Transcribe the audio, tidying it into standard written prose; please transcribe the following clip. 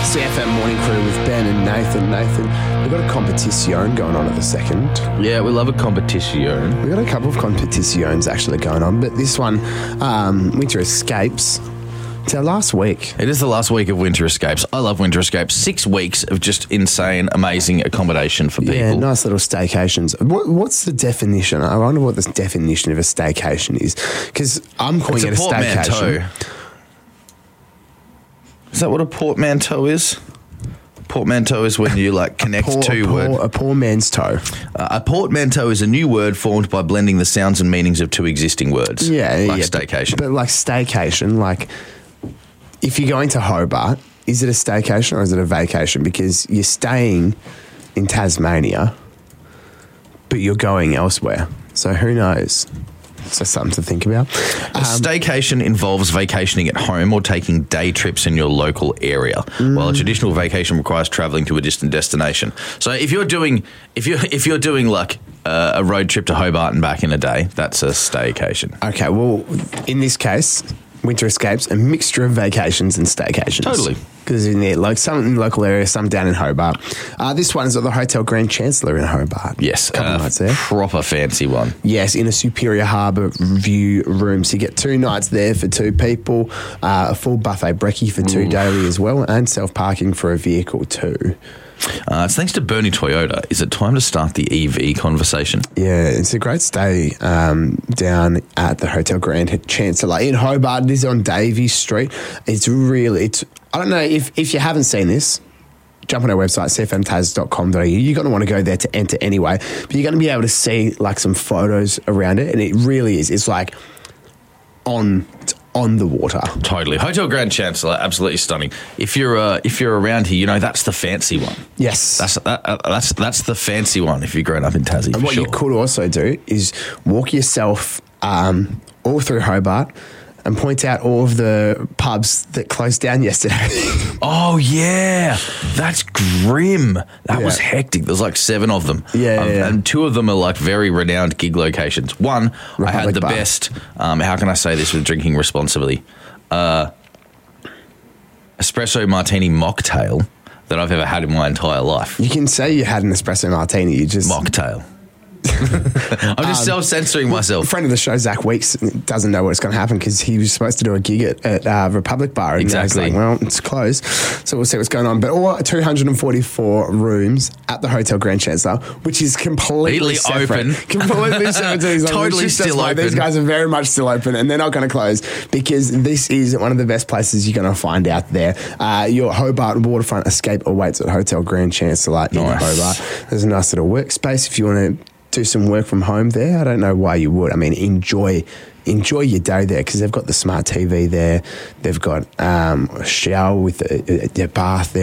CFM Morning Crew with Ben and Nathan. Nathan, we've got a competition going on at the second. Yeah, we love a competition. We've got a couple of competitions actually going on, but this one, Winter Escapes, it's our last week. It is the last week of Winter Escapes. I love Winter Escapes. 6 weeks of just insane, amazing accommodation for people. Yeah, nice little staycations. What's the definition? I wonder what the definition of a staycation is, because I'm calling it a staycation. Is that what a portmanteau is? Portmanteau is when you connect two words. A poor man's toe. A portmanteau is a new word formed by blending the sounds and meanings of two existing words. Yeah, staycation. But staycation, if you're going to Hobart, is it a staycation or is it a vacation? Because you're staying in Tasmania, but you're going elsewhere. So who knows? So something to think about. A staycation involves vacationing at home or taking day trips in your local area, while a traditional vacation requires travelling to a distant destination. So if you're doing a road trip to Hobart and back in a day, that's a staycation. Okay, well, in this case, Winter Escapes, a mixture of vacations and staycations. Totally. Because in there, some in the local area, some down in Hobart. This one is at the Hotel Grand Chancellor in Hobart. Yes, couple nights there. Proper fancy one. Yes, in a Superior Harbour view room. So you get 2 nights there for 2 people, a full buffet brekkie for 2 daily as well, and self-parking for a vehicle too. It's thanks to Bernie Toyota. Is it time to start the EV conversation? Yeah, it's a great stay down at the Hotel Grand Chancellor in Hobart. It is on Davies Street. I don't know if you haven't seen this, jump on our website, cfmtas.com.au. You're going to want to go there to enter anyway, but you're going to be able to see some photos around it, and it really is. It's on the water. Totally. Hotel Grand Chancellor, absolutely stunning. If you're around here, that's the fancy one. Yes. That's the fancy one if you're growing up in Tassie. And what you could also do is walk yourself all through Hobart and point out all of the pubs that closed down yesterday. Oh, yeah. That's grim. That was hectic. There's 7 of them. Yeah. And 2 of them are very renowned gig locations. One, Republic I had the Bar. best, how can I say this with drinking responsibly, espresso martini mocktail that I've ever had in my entire life. You can say you had an espresso martini. You just... Mocktail. I'm just self-censoring myself. A friend of the show, Zach Weeks, doesn't know what's going to happen because he was supposed to do a gig at Republic Bar. And exactly. He's well, it's closed, so we'll see what's going on. But all 244 rooms at the Hotel Grand Chancellor, which is completely open. Completely separate to these ones, Totally which is still why open. These guys are very much still open, and they're not going to close because this is one of the best places you're going to find out there. Your Hobart waterfront escape awaits at Hotel Grand Chancellor in Hobart. There's a nice little workspace if you want to do some work from home there. I don't know why you would. I mean, enjoy your day there because they've got the smart TV there. They've got a shower with a bath there.